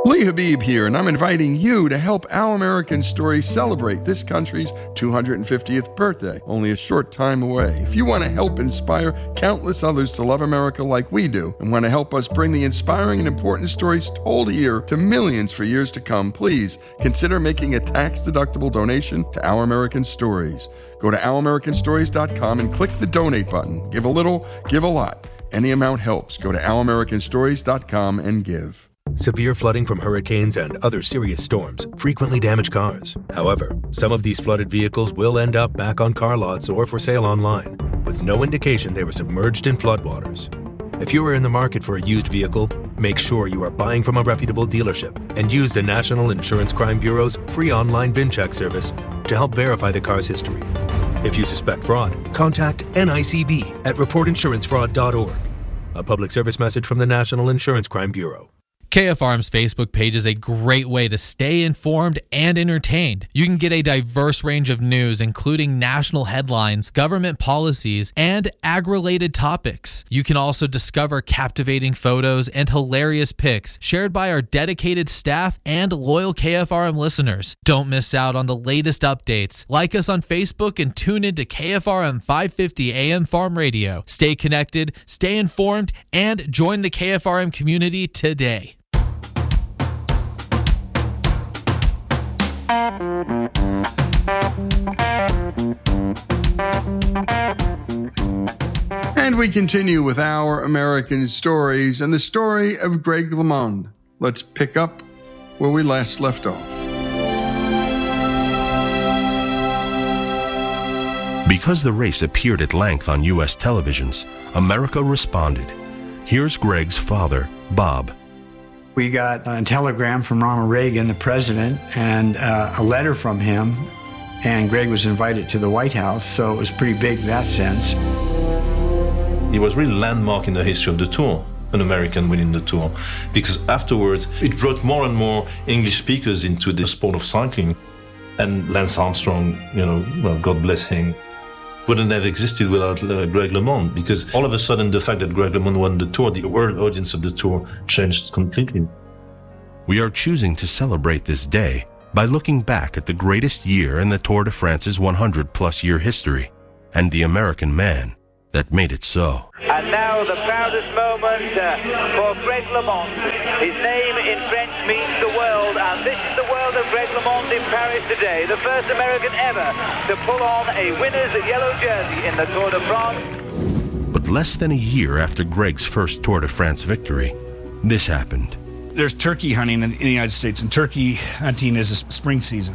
Lee Habib here, and I'm inviting you to help Our American Stories celebrate this country's 250th birthday, only a short time away. If you want to help inspire countless others to love America like we do, and want to help us bring the inspiring and important stories told here to millions for years to come, please consider making a tax-deductible donation to Our American Stories. Go to ouramericanstories.com and click the donate button. Give a little, give a lot. Any amount helps. Go to ouramericanstories.com and give. Severe flooding from hurricanes and other serious storms frequently damage cars. However, some of these flooded vehicles will end up back on car lots or for sale online, with no indication they were submerged in floodwaters. If you are in the market for a used vehicle, make sure you are buying from a reputable dealership and use the National Insurance Crime Bureau's free online VIN check service to help verify the car's history. If you suspect fraud, contact NICB at reportinsurancefraud.org. A public service message from the National Insurance Crime Bureau. KFRM's Facebook page is a great way to stay informed and entertained. You can get a diverse range of news, including national headlines, government policies, and ag-related topics. You can also discover captivating photos and hilarious pics shared by our dedicated staff and loyal KFRM listeners. Don't miss out on the latest updates. Like us on Facebook and tune into KFRM 550 AM Farm Radio. Stay connected, stay informed, and join the KFRM community today. And we continue with Our American Stories and the story of Greg LeMond. Let's pick up where we last left off. Because the race appeared at length on U.S. televisions, America responded. Here's Greg's father, Bob. We got a telegram from Ronald Reagan, the president, and a letter from him, and Greg was invited to the White House, so it was pretty big in that sense. It was really landmark in the history of the Tour, an American winning the Tour, because afterwards it brought more and more English speakers into the sport of cycling. And Lance Armstrong, well, God bless him, wouldn't have existed without Greg LeMond, because all of a sudden the fact that Greg LeMond won the Tour, the world audience of the Tour changed completely. We are choosing to celebrate this day by looking back at the greatest year in the Tour de France's 100-plus year history, and the American man that made it so. And now the proudest moment for Greg LeMond. His name in French means the world, and this is the world of Greg LeMond in Paris today, the first American ever to pull on a winner's yellow jersey in the Tour de France. But less than a year after Greg's first Tour de France victory, this happened. There's turkey hunting in the United States, and turkey hunting is a spring season.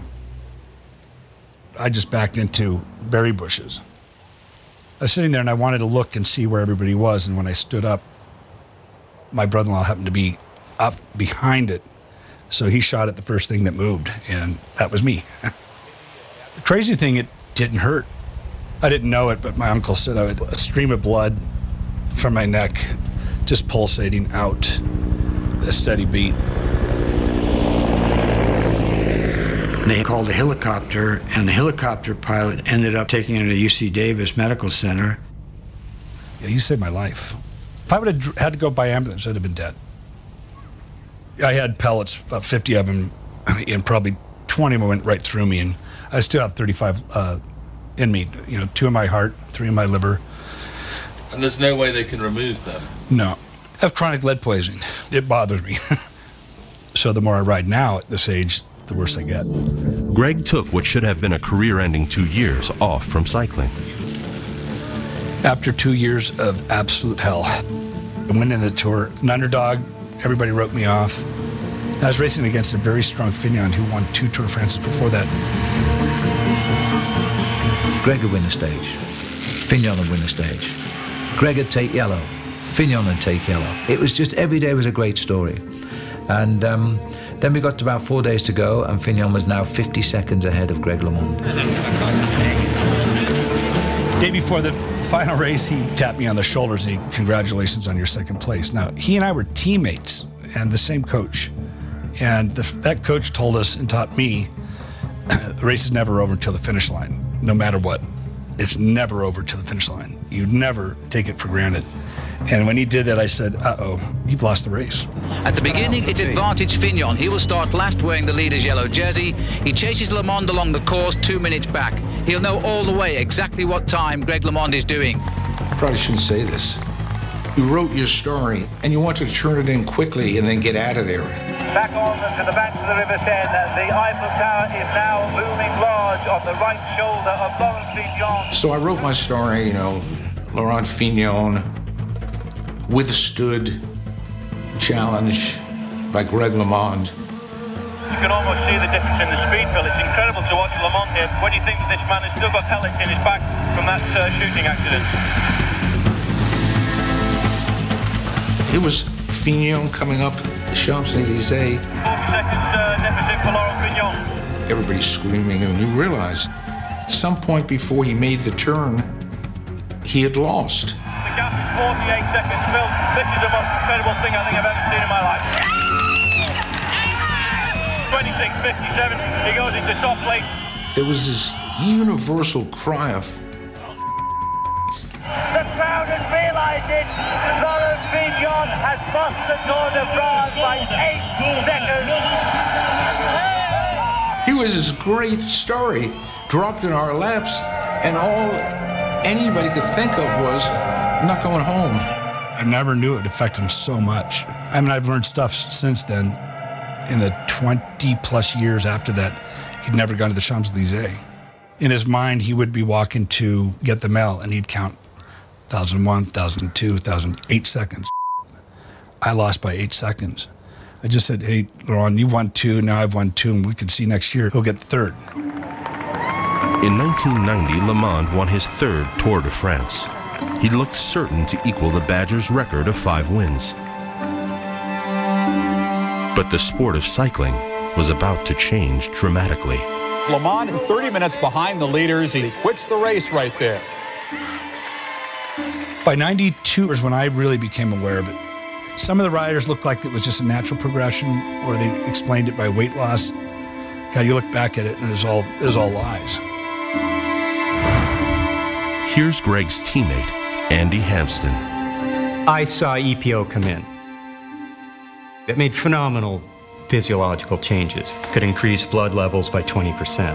I just backed into berry bushes. I was sitting there and I wanted to look and see where everybody was, and when I stood up, my brother-in-law happened to be up behind it, so he shot at the first thing that moved, and that was me. The crazy thing, it didn't hurt. I didn't know it, but my uncle said I had a stream of blood from my neck just pulsating out, a steady beat. They called a helicopter, and the helicopter pilot ended up taking her to UC Davis Medical Center. Yeah, he saved my life. If I would have had to go by ambulance, I'd have been dead. I had pellets, about 50 of them, and probably 20 of them went right through me, and I still have 35 in me. 2 in my heart, 3 in my liver. And there's no way they can remove them? No. I have chronic lead poisoning. It bothers me. So the more I ride now at this age, the worse I get. Greg took what should have been a career-ending 2 years off from cycling. After 2 years of absolute hell, I went in the Tour, an underdog, everybody wrote me off. I was racing against a very strong Fignon who won 2 Tour de France before that. Greg would win the stage. Fignon would win the stage. Greg would take yellow. Fignon would take yellow. It was just, every day was a great story. And then we got to about 4 days to go, and Fignon was now 50 seconds ahead of Greg LeMond. Day before the final race, he tapped me on the shoulders and he, congratulations on your second place. Now, he and I were teammates and the same coach. And that coach told us and taught me, the race is never over until the finish line, no matter what. It's never over till the finish line. You never take it for granted. And when he did that, I said, uh-oh, you've lost the race. At the beginning, it's advantage Fignon. He will start last wearing the leader's yellow jersey. He chases LeMond along the course 2 minutes back. He'll know all the way exactly what time Greg LeMond is doing. Probably shouldn't say this. You wrote your story, and you wanted to turn it in quickly and then get out of there. Back on to the banks of the River Seine. The Eiffel Tower is now looming large on the right shoulder of Laurent Fignon. So I wrote my story, Laurent Fignon withstood challenge by Greg LeMond. You can almost see the difference in the speed, Phil. It's incredible to watch LeMond here when you think that this man has still got pellets in his back from that shooting accident. It was Fignon coming up Champs-Élysées. 40 seconds deficit for Laurent Fignon. Everybody's screaming, and you realize at some point before he made the turn, he had lost. The gap is 48 seconds. Phil, this is the most incredible thing I think I've ever seen in my life. 26.57, he goes into soft plate. There was this universal cry of the crowd has realised it. Laurent Fignon has lost the Tour de France by 8 seconds. He was this great story, dropped in our laps, and all anybody could think of was, I'm not going home. I never knew it affected him so much. I mean, I've learned stuff since then. In the 20 plus years after that, he'd never gone to the Champs-Élysées. In his mind, he would be walking to get the mail and he'd count 1,001, 1,002, 1,008 seconds. I lost by 8 seconds. I just said, hey, Laurent, you won 2, now I've won 2, and we can see next year who'll get the 3rd. In 1990, LeMond won his 3rd Tour de France. He looked certain to equal the Badgers' record of 5 wins. But the sport of cycling was about to change dramatically. LeMond 30 minutes behind the leaders. He quits the race right there. By 92 is when I really became aware of it. Some of the riders looked like it was just a natural progression, or they explained it by weight loss. God, you look back at it and it was all lies. Here's Greg's teammate, Andy Hampsten. I saw EPO come in. It made phenomenal physiological changes. It could increase blood levels by 20%.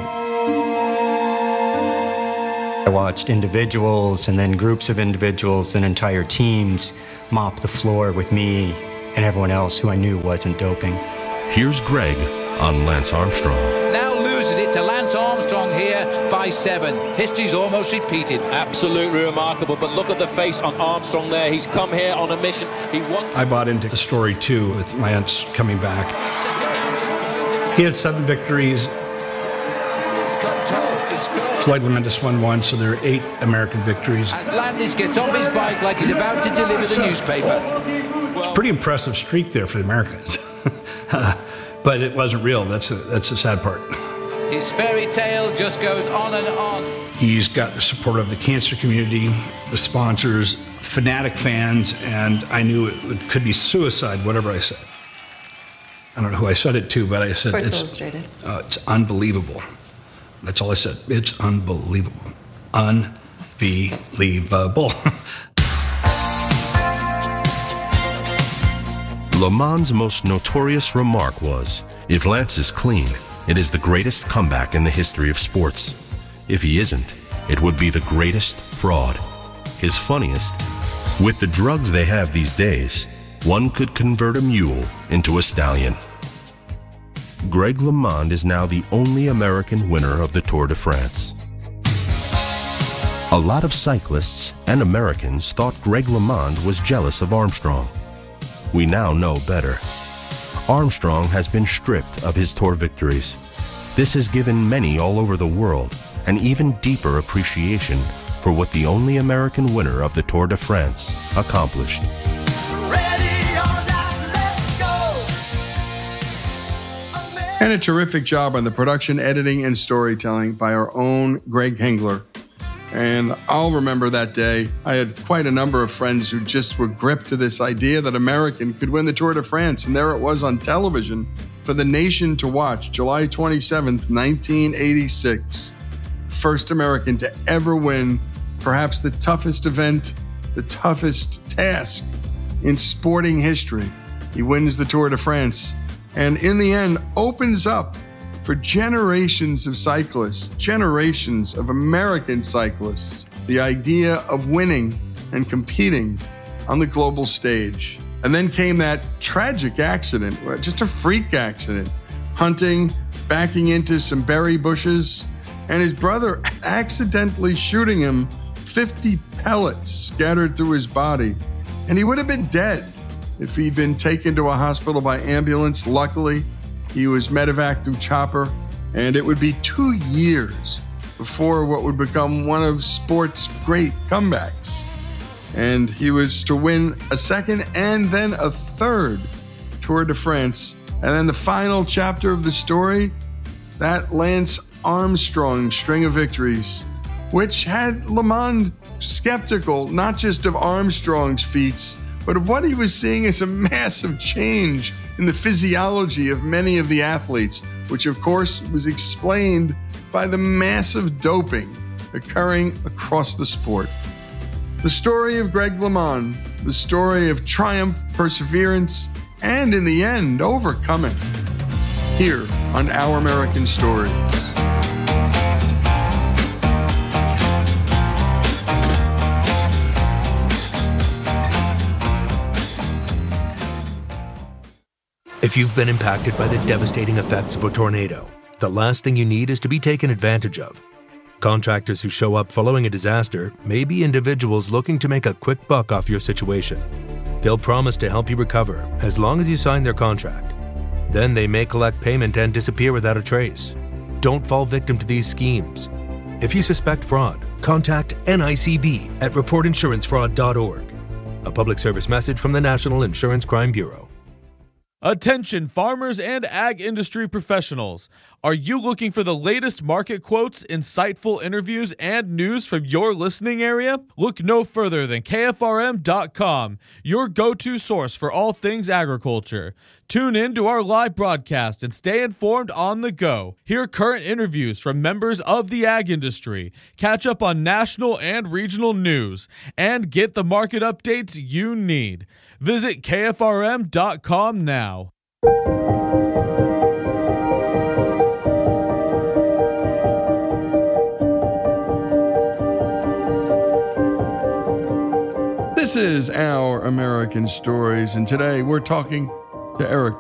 I watched individuals and then groups of individuals and entire teams mop the floor with me and everyone else who I knew wasn't doping. Here's Greg on Lance Armstrong. Now loses it to Lance Armstrong here by 7. History's almost repeated. Absolutely remarkable, but look at the face on Armstrong there. He's come here on a mission. I bought into the story too with Lance coming back. He had 7 victories. Floyd Landis won 1, so there are 8 American victories. As Landis gets off his bike like he's about to deliver the newspaper. It's a pretty impressive streak there for the Americans. But it wasn't real. That's the sad part. His fairy tale just goes on and on. He's got the support of the cancer community, the sponsors, fanatic fans, and I knew it could be suicide, whatever I said. I don't know who I said it to, but I said Sports Illustrated. It's unbelievable. That's all I said. It's unbelievable. Unbelievable. LeMond's most notorious remark was, if Lance is clean, it is the greatest comeback in the history of sports. If he isn't, it would be the greatest fraud. His funniest, with the drugs they have these days, one could convert a mule into a stallion. Greg LeMond is now the only American winner of the Tour de France. A lot of cyclists and Americans thought Greg LeMond was jealous of Armstrong. We now know better. Armstrong has been stripped of his Tour victories. This has given many all over the world an even deeper appreciation for what the only American winner of the Tour de France accomplished. And a terrific job on the production, editing, and storytelling by our own Greg Hengler. And I'll remember that day. I had quite a number of friends who just were gripped to this idea that American could win the Tour de France. And there it was on television for the nation to watch, July 27th, 1986. First American to ever win perhaps the toughest event the toughest task in sporting history. He wins the Tour de France and in the end opens up for generations of cyclists, generations of American cyclists, the idea of winning and competing on the global stage. And then came that tragic accident, just a freak accident, hunting, backing into some berry bushes, and his brother accidentally shooting him 50 pellets scattered through his body. And he would have been dead if he'd been taken to a hospital by ambulance. Luckily, he was medevaced through chopper, and it would be 2 years before what would become one of sport's great comebacks. And he was to win a second and then a third Tour de France. And then the final chapter of the story, that Lance Armstrong string of victories, which had Le Monde skeptical not just of Armstrong's feats, but of what he was seeing as a massive change in the physiology of many of the athletes, which of course was explained by the massive doping occurring across the sport. The story of Greg LeMond, the story of triumph, perseverance, and in the end, overcoming, here on Our American Stories. If you've been impacted by the devastating effects of a tornado, the last thing you need is to be taken advantage of. Contractors who show up following a disaster may be individuals looking to make a quick buck off your situation. They'll promise to help you recover as long as you sign their contract. Then they may collect payment and disappear without a trace. Don't fall victim to these schemes. If you suspect fraud, contact NICB at reportinsurancefraud.org. A public service message from the National Insurance Crime Bureau. Attention farmers and ag industry professionals. Are you looking for the latest market quotes, insightful interviews, and news from your listening area? Look no further than KFRM.com, your go-to source for all things agriculture. Tune in to our live broadcast and stay informed on the go. Hear current interviews from members of the ag industry, catch up on national and regional news, and get the market updates you need. Visit KFRM.com now. This is Our American Stories, and today we're talking to Eric